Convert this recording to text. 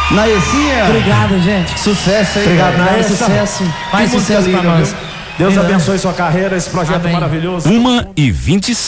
Naecinha. Obrigado, gente. Sucesso aí. Obrigado, cara. Naeça. Sucesso. Mais Que música sucesso pra linda, nós. viu? Deus abençoe sua carreira, esse projeto Amém. maravilhoso. 1h27.